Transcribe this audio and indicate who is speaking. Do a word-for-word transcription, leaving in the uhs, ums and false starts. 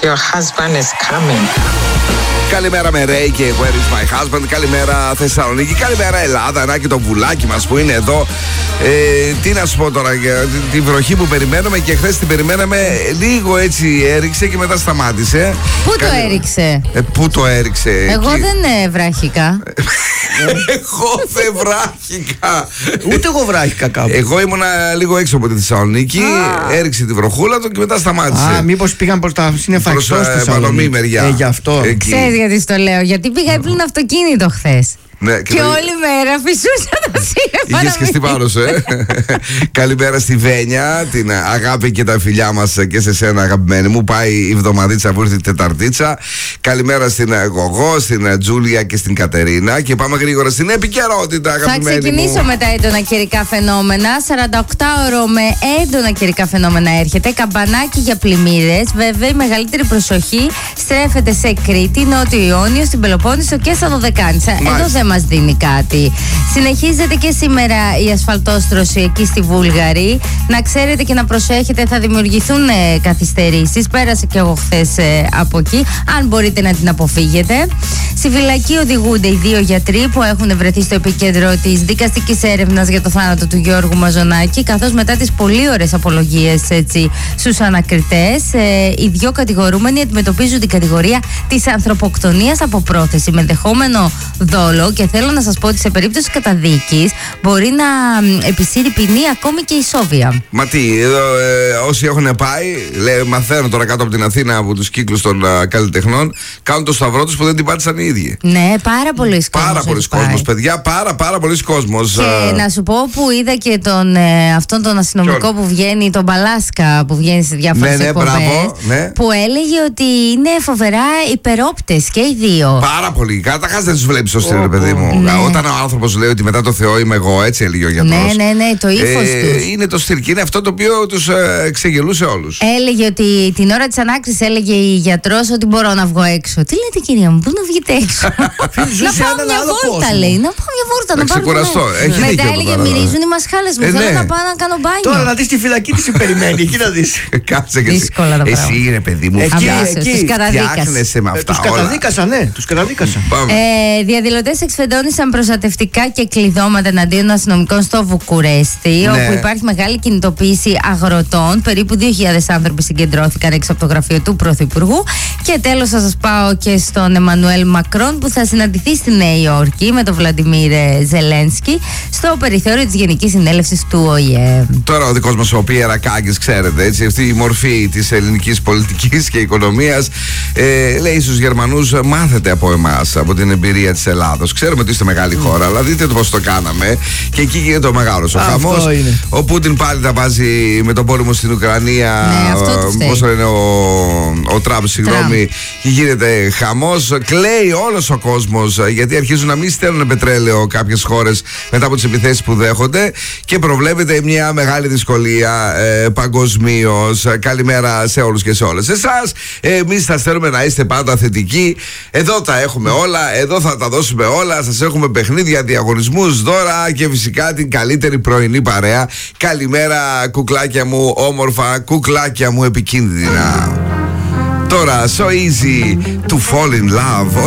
Speaker 1: Your husband is coming.
Speaker 2: Καλημέρα με Ρέι και Where is my husband. Καλημέρα Θεσσαλονίκη. Καλημέρα Ελλάδα. Να και το βουλάκι μας που είναι εδώ. Ε, τι να σου πω τώρα για τη βροχή που περιμένουμε, και χθες την περιμέναμε, λίγο έτσι έριξε και μετά σταμάτησε.
Speaker 3: Πού
Speaker 2: Καλη...
Speaker 3: το έριξε?
Speaker 2: Ε, πού το έριξε?
Speaker 3: Εγώ
Speaker 2: εκεί...
Speaker 3: δεν ε, βράχηκα.
Speaker 2: Εγώ δεν βράχηκα.
Speaker 4: Ούτε εγώ βράχηκα κάπου.
Speaker 2: Εγώ ήμουνα λίγο έξω από τη Θεσσαλονίκη. Έριξε τη βροχούλα του και μετά σταμάτησε.
Speaker 4: Α, μήπως πήγαν προς τα σύννεφα εκτός της Θεσσαλονίκη.
Speaker 2: μεριά.
Speaker 4: Ε, γι' αυτό.
Speaker 3: Ξέρεις γιατί στο λέω? Γιατί πήγα έπλυνα αυτοκίνητο χθες.
Speaker 2: Ναι,
Speaker 3: και και το... όλη μέρα φυσούσα τα σύννεφα.
Speaker 2: Είχες και στην πάνω σου, ε. Καλημέρα στη Βένια, την αγάπη και τα φιλιά μας και σε σένα, αγαπημένη μου. Πάει η εβδομαδίτσα που ήρθε η Τεταρτίτσα. Καλημέρα στην Γογό, στην Τζούλια και στην Κατερίνα. Και πάμε γρήγορα στην επικαιρότητα, αγαπημένη.
Speaker 3: Θα ξεκινήσω
Speaker 2: μου.
Speaker 3: με τα έντονα καιρικά φαινόμενα. σαρανταοκτάωρο με έντονα καιρικά φαινόμενα έρχεται. Καμπανάκι για πλημμύρες. Βέβαια, η μεγαλύτερη προσοχή στρέφεται σε Κρήτη, Νότιο Ιόνιο, στην Πελοπόννησο και στα Δωδεκάνησα. Εδώ δεν μας δίνει κάτι. Συνεχίζεται και σήμερα η ασφαλτόστρωση εκεί στη Βούλγαρη. Να ξέρετε και να προσέχετε, θα δημιουργηθούν ε, καθυστερήσεις. Πέρασε και εγώ χθες ε, από εκεί. Αν μπορείτε να την αποφύγετε. Στη φυλακή οδηγούνται οι δύο γιατροί που έχουν βρεθεί στο επίκεντρο της δικαστικής έρευνας για το θάνατο του Γιώργου Μαζονάκη, καθώς μετά τις πολύ ωραίες απολογίες έτσι, στους ανακριτές, ε, οι δύο κατηγορούμενοι αντιμετωπίζουν την κατηγορία της ανθρωποκτονίας από πρόθεση με ενδεχόμενο δόλο. Και θέλω να σας πω ότι σε περίπτωση καταδίκης μπορεί να επισύρει ποινή ακόμη και ισόβια.
Speaker 2: Μα τι, εδώ ε, όσοι έχουν πάει, λέει, μαθαίνω τώρα κάτω από την Αθήνα από τους κύκλους των α, καλλιτεχνών, κάνουν το σταυρό τους που δεν την πάτησαν οι ίδιοι.
Speaker 3: Ναι, πάρα πολλοί κόσμος.
Speaker 2: Πάρα πολλοί κόσμος, παιδιά, πάρα πάρα πολλοί κόσμος.
Speaker 3: Και α... να σου πω που είδα και τον, ε, αυτόν τον αστυνομικό Ποιον? που βγαίνει, τον Μπαλάσκα που βγαίνει σε διάφορες
Speaker 2: ναι, ναι,
Speaker 3: εκπομπές,
Speaker 2: μπράβο, ναι.
Speaker 3: που έλεγε ότι είναι φοβερά υπερόπτες και οι δύο.
Speaker 2: Πάρα πολύ. Καταρχάς δεν τους βλέπεις σωστή, ρε παιδί μου.
Speaker 3: Ναι.
Speaker 2: Όταν ο άνθρωπος λέει ότι μετά το Θεό είμαι εγώ, έτσι έλεγε ο γιατρός.
Speaker 3: Ναι, ναι, ναι, το ύφος
Speaker 2: ε,
Speaker 3: τους.
Speaker 2: Είναι το στυλ και είναι αυτό το οποίο τους ε, ξεγελούσε όλους.
Speaker 3: Έλεγε ότι την ώρα της ανάκρισης έλεγε η γιατρός ότι μπορώ να βγω έξω. Τι λέτε, κυρία μου, πού να βγείτε έξω? Να πάω μια βόλτα, λέει. Να πάω μια βόλτα, να πάω.
Speaker 2: Ξεκουραστώ.
Speaker 3: Μετά έλεγε μυρίζουν οι μασχάλες μου. Θέλω να πάω να κάνω μπάνιο.
Speaker 4: Τώρα να δεις τη φυλακή τι σε περιμένει, εκεί να δεις.
Speaker 2: Κάτσε και
Speaker 3: δύσκολα τα πράγματα.
Speaker 2: Εσύ είναι παιδί μου.
Speaker 3: Τους
Speaker 2: φτιάχνεσαι με αυτά.
Speaker 4: Τους καταδίκασαν, ναι, τους καταδίκασαν.
Speaker 3: Διαδηλωτές εξφεντώνησαν προστατευτικά και κλειδώματα εναντίον αστυνομικών στο Βουκουρέστι, ναι. όπου υπάρχει μεγάλη κινητοποίηση αγροτών. Περίπου δύο χιλιάδες άνθρωποι συγκεντρώθηκαν έξω από το γραφείο του Πρωθυπουργού. Και τέλος θα σας πάω και στον Εμμανουέλ Μακρόν, που θα συναντηθεί στη Νέα Υόρκη με τον Βλαντιμίρ Ζελένσκι στο περιθώριο της Γενικής Συνέλευσης του Ο Η Ε.
Speaker 2: Τώρα ο δικός μας ο Πιερακάκης, ξέρετε, έτσι, αυτή η μορφή της ελληνικής πολιτικής και οικονομίας, ε, λέει στους Γερμανούς, μάθετε από εμάς, από την εμπειρία της Ελλάδος. Ξέρουμε ότι είστε μεγάλη χώρα, αλλά δείτε το πώς το κάναμε. Και εκεί γίνεται ο μεγάλος ο χαμός. Ο Πούτιν πάλι τα βάζει με τον πόλεμο στην Ουκρανία.
Speaker 3: Ναι,
Speaker 2: πώς λένε, ο, ο Τραμπ, συγγνώμη. Και γίνεται χαμός. Κλαίει όλος ο κόσμος, γιατί αρχίζουν να μην στέλνουν πετρέλαιο κάποιες χώρες μετά από τις επιθέσεις που δέχονται. Και προβλέπεται μια μεγάλη δυσκολία ε, παγκοσμίως. Καλημέρα σε όλους και σε όλες εσάς. Εμείς θα θέλουμε να είστε πάντα θετικοί. Εδώ τα έχουμε όλα. Εδώ θα τα δώσουμε όλα. Σας έχουμε παιχνίδια, διαγωνισμούς, δώρα και φυσικά την καλύτερη πρωινή παρέα. Καλημέρα, κουκλάκια μου όμορφα, κουκλάκια μου επικίνδυνα. Τώρα, so easy to fall in love.